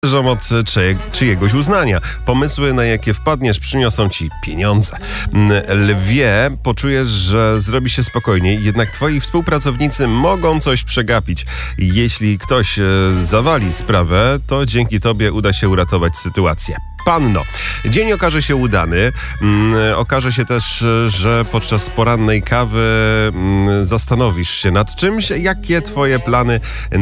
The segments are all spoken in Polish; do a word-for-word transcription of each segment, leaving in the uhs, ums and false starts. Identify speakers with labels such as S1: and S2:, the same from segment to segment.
S1: zależą od czy, czyjegoś uznania. Pomysły, na jakie wpadniesz, przyniosą ci pieniądze. Lwie, poczujesz, że zrobi się spokojniej, jednak twoi współpracownicy mogą coś przegapić. Jeśli ktoś e, zawali sprawę, to dzięki tobie uda się uratować sytuację. Panno, dzień okaże się udany. Mm, okaże się też, że podczas porannej kawy mm, zastanowisz się nad czymś, jakie twoje plany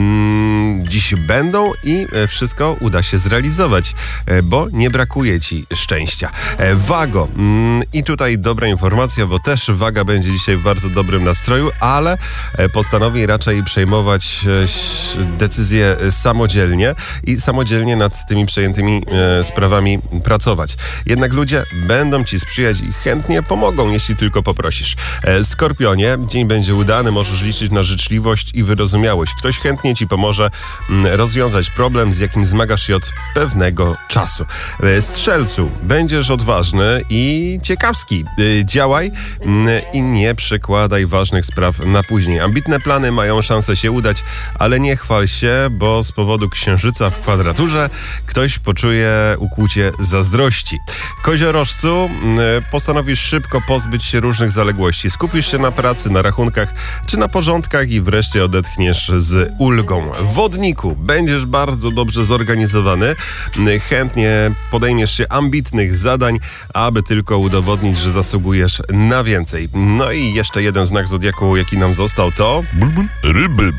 S1: mm, dziś będą i wszystko uda się zrealizować, bo nie brakuje ci szczęścia. Wago, mm, i tutaj dobra informacja, bo też Waga będzie dzisiaj w bardzo dobrym nastroju, ale postanowi raczej przejmować decyzje samodzielnie i samodzielnie nad tymi przejętymi e, sprawami pracować. Jednak ludzie będą ci sprzyjać i chętnie pomogą, jeśli tylko poprosisz. E, Skorpionie, dzień będzie udany, możesz liczyć na życzliwość i wyrozumiałość. Ktoś chętnie ci pomoże m, rozwiązać problem, z jakim zmagasz się od pewnego czasu. E, Strzelcu, będziesz odważny i ciekawski. E, działaj m, i nie przekładaj ważnych spraw na później. Ambitne plany mają szansę się udać, ale nie chwal się, bo z powodu księżyca w kwadraturze ktoś poczuje ukłucie zazdrości. Koziorożcu, postanowisz szybko pozbyć się różnych zaległości. Skupisz się na pracy, na rachunkach czy na porządkach i wreszcie odetchniesz z ulgą. Wodniku, będziesz bardzo dobrze zorganizowany. Chętnie podejmiesz się ambitnych zadań, aby tylko udowodnić, że zasługujesz na więcej. No i jeszcze jeden znak zodiaku, jaki nam został, to ryby.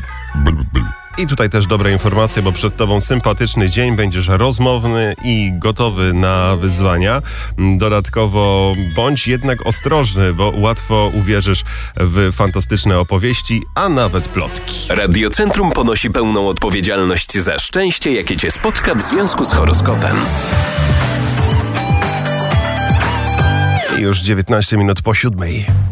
S1: I tutaj też dobra informacja, bo przed tobą sympatyczny dzień, będziesz rozmowny i gotowy na wyzwania. Dodatkowo bądź jednak ostrożny, bo łatwo uwierzysz w fantastyczne opowieści, a nawet plotki.
S2: Radiocentrum ponosi pełną odpowiedzialność za szczęście, jakie cię spotka w związku z horoskopem.
S1: I już dziewiętnaście minut po siódmej.